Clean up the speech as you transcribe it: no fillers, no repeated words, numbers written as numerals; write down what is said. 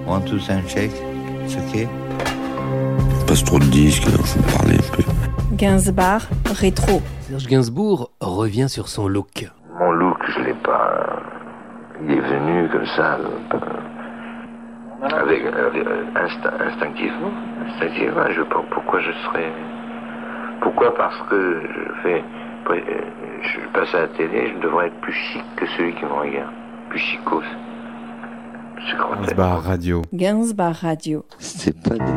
One, two, sound check. It's okay. Passe trop de disques, alors je vais parler un peu. Gainsbourg, rétro. Serge Gainsbourg revient sur son look. Mon look, je l'ai pas. Il est venu comme ça, instinctivement. Instinctivement, je sais pas pourquoi je serais. Pourquoi? Parce que je passe à la télé, je devrais être plus chic que celui qui me regarde. Plus chicos. Gainsbourg Radio. Gainsbourg Radio. C'est pas des